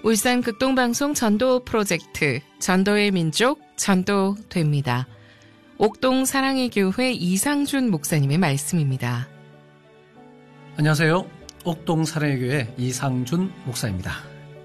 울산 극동방송 전도 프로젝트 전도의 민족 전도됩니다. 옥동 사랑의 교회 이상준 목사님의 말씀입니다. 안녕하세요. 옥동 사랑의 교회 이상준 목사입니다.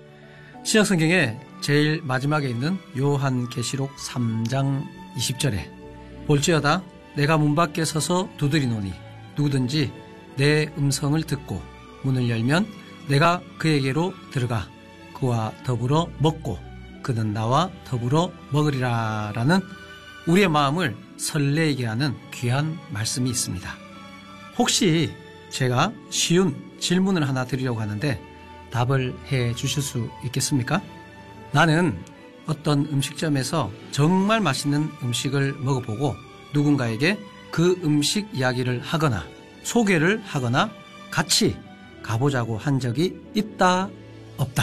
신약성경에 제일 마지막에 있는 요한계시록 3장 20절에 볼지어다 내가 문 밖에 서서 두드리노니 누구든지 내 음성을 듣고 문을 열면 내가 그에게로 들어가 그와 더불어 먹고 그는 나와 더불어 먹으리라 라는 우리의 마음을 설레게 하는 귀한 말씀이 있습니다. 혹시 제가 쉬운 질문을 하나 드리려고 하는데 답을 해 주실 수 있겠습니까? 나는 어떤 음식점에서 정말 맛있는 음식을 먹어보고 누군가에게 그 음식 이야기를 하거나 소개를 하거나 같이 가보자고 한 적이 있다, 없다?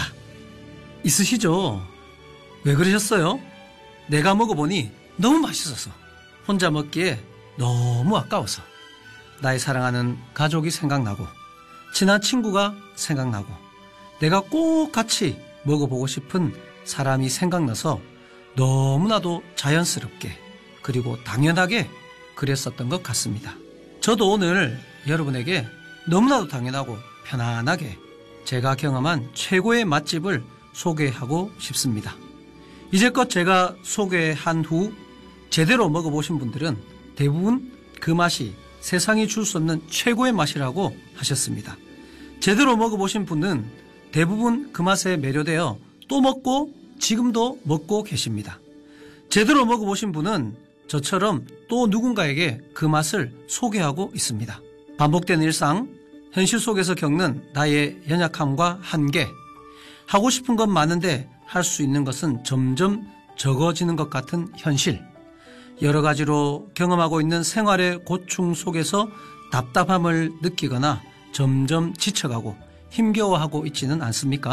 있으시죠? 왜 그러셨어요? 내가 먹어보니 너무 맛있어서 혼자 먹기에 너무 아까워서 나의 사랑하는 가족이 생각나고 친한 친구가 생각나고 내가 꼭 같이 먹어보고 싶은 사람이 생각나서 너무나도 자연스럽게 그리고 당연하게 그랬었던 것 같습니다. 저도 오늘 여러분에게 너무나도 당연하고 편안하게 제가 경험한 최고의 맛집을 소개하고 싶습니다. 이제껏 제가 소개한 후 제대로 먹어보신 분들은 대부분 그 맛이 세상이 줄 수 없는 최고의 맛이라고 하셨습니다. 제대로 먹어보신 분은 대부분 그 맛에 매료되어 또 먹고 지금도 먹고 계십니다. 제대로 먹어보신 분은 저처럼 또 누군가에게 그 맛을 소개하고 있습니다. 반복된 일상, 현실 속에서 겪는 나의 연약함과 한계, 하고 싶은 건 많은데 할 수 있는 것은 점점 적어지는 것 같은 현실, 여러 가지로 경험하고 있는 생활의 고충 속에서 답답함을 느끼거나 점점 지쳐가고 힘겨워하고 있지는 않습니까?